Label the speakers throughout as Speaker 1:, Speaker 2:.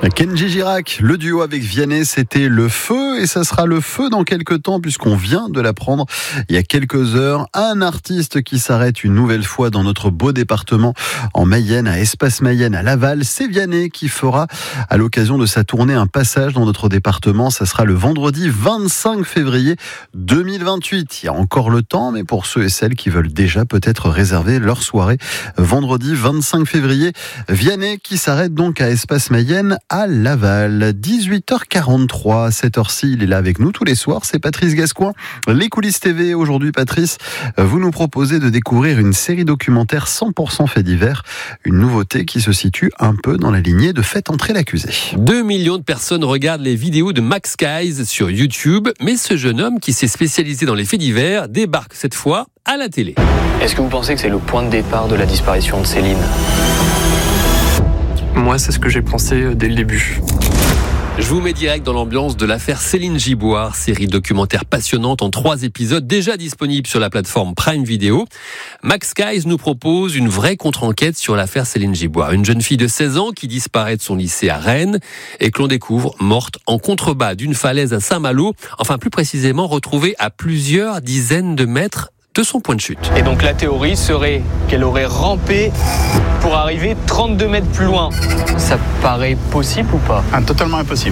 Speaker 1: Kenji Girac, le duo avec Vianney, c'était le feu et ça sera le feu dans quelques temps puisqu'on vient de l'apprendre il y a quelques heures. Un artiste qui s'arrête une nouvelle fois dans notre beau département en Mayenne, à Espace Mayenne, à Laval. C'est Vianney qui fera à l'occasion de sa tournée un passage dans notre département. Ça sera le vendredi 25 février 2028. Il y a encore le temps, mais pour ceux et celles qui veulent déjà peut-être réserver leur soirée, vendredi 25 février, Vianney qui s'arrête donc à Espace Mayenne à Laval. 18h43, à cette heure-ci, il est là avec nous tous les soirs, c'est Patrice Gascoin. Les coulisses TV, aujourd'hui Patrice, vous nous proposez de découvrir une série documentaire 100% fait divers, une nouveauté qui se situe un peu dans la lignée de Faites entrer l'accusé.
Speaker 2: 2 millions de personnes regardent les vidéos de Max Guys sur YouTube, mais ce jeune homme qui s'est spécialisé dans les faits divers débarque cette fois à la télé.
Speaker 3: Est-ce que vous pensez que c'est le point de départ de la disparition de Céline ?
Speaker 4: Moi, c'est ce que j'ai pensé dès le début.
Speaker 2: Je vous mets direct dans l'ambiance de l'affaire Céline Giboire, série documentaire passionnante en 3 épisodes, déjà disponible sur la plateforme Prime Video. Max Guys nous propose une vraie contre-enquête sur l'affaire Céline Giboire. Une jeune fille de 16 ans qui disparaît de son lycée à Rennes et que l'on découvre morte en contrebas d'une falaise à Saint-Malo, enfin plus précisément retrouvée à plusieurs dizaines de mètres de son point de chute.
Speaker 3: Et donc la théorie serait qu'elle aurait rampé pour arriver 32 mètres plus loin. Ça paraît possible ou pas ?
Speaker 5: Totalement impossible.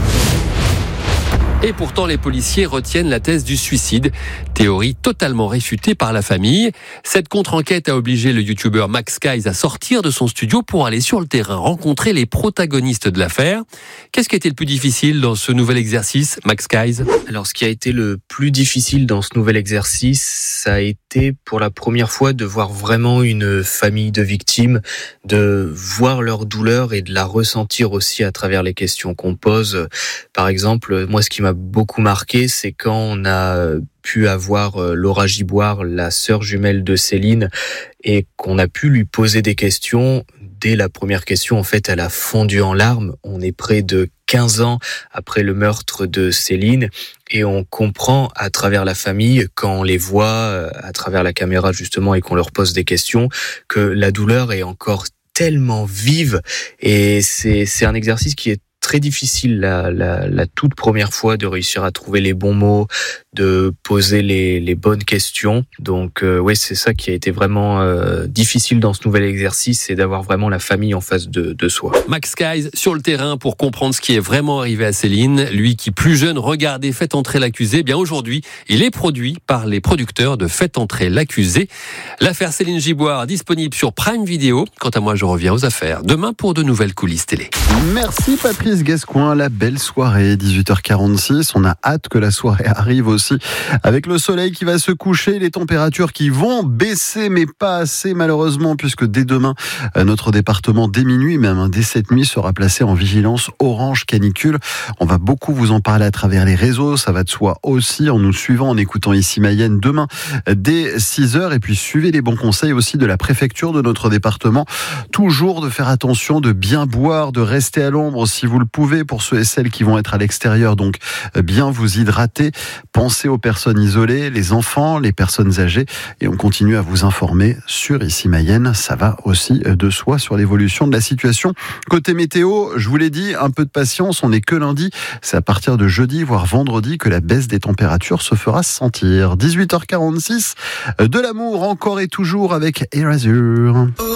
Speaker 2: Et pourtant, les policiers retiennent la thèse du suicide, théorie totalement réfutée par la famille. Cette contre-enquête a obligé le youtubeur Max Guys à sortir de son studio pour aller sur le terrain rencontrer les protagonistes de l'affaire. Qu'est-ce qui a été le plus difficile dans ce nouvel exercice, Max Guys ?
Speaker 6: Alors, ce qui a été le plus difficile dans ce nouvel exercice, ça a été pour la première fois de voir vraiment une famille de victimes, de voir leur douleur et de la ressentir aussi à travers les questions qu'on pose. Par exemple, moi, ce qui m'a beaucoup marqué, c'est quand on a pu avoir Laura Giboire, la sœur jumelle de Céline, et qu'on a pu lui poser des questions. Dès la première question, en fait, elle a fondu en larmes. On est près de 15 ans après le meurtre de Céline et on comprend à travers la famille, quand on les voit à travers la caméra justement et qu'on leur pose des questions, que la douleur est encore tellement vive et c'est un exercice qui est très difficile la toute première fois de réussir à trouver les bons mots, de poser les bonnes questions. Donc ouais, c'est ça qui a été vraiment difficile dans ce nouvel exercice, c'est d'avoir vraiment la famille en face de soi.
Speaker 2: Max Guys sur le terrain pour comprendre ce qui est vraiment arrivé à Céline. Lui qui plus jeune regardait Faites entrer l'accusé, bien aujourd'hui, il est produit par les producteurs de Faites entrer l'accusé. L'affaire Céline Giboire disponible sur Prime Video. Quant à moi, je reviens aux affaires demain pour de nouvelles coulisses télé.
Speaker 1: Merci Patrice Gascoin, la belle soirée, 18h46. On a hâte que la soirée arrive aussi, avec le soleil qui va se coucher, les températures qui vont baisser, mais pas assez malheureusement, puisque dès demain, notre département, dès minuit, même dès cette nuit, sera placé en vigilance orange canicule. On va beaucoup vous en parler à travers les réseaux, ça va de soi aussi, en nous suivant, en écoutant ici Mayenne demain dès 6h, et puis suivez les bons conseils aussi de la préfecture de notre département, toujours de faire attention, de bien boire, de rester à l'ombre si vous le pouvez, pour ceux et celles qui vont être à l'extérieur, donc bien vous hydrater, pensez aux personnes isolées, les enfants, les personnes âgées, et on continue à vous informer sur ici Mayenne, ça va aussi de soi sur l'évolution de la situation. Côté météo, je vous l'ai dit, un peu de patience, on n'est que lundi, c'est à partir de jeudi voire vendredi que la baisse des températures se fera sentir. 18h46, de l'amour encore et toujours avec Erasure.